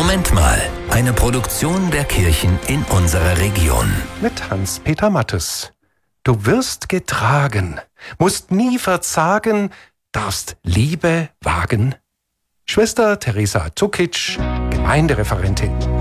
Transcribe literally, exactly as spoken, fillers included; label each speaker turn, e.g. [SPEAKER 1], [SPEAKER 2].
[SPEAKER 1] Moment mal, eine Produktion der Kirchen in unserer Region.
[SPEAKER 2] Mit Hans-Peter Mattes. Du wirst getragen, musst nie verzagen, darfst Liebe wagen. Schwester Teresa Tukic, Gemeindereferentin.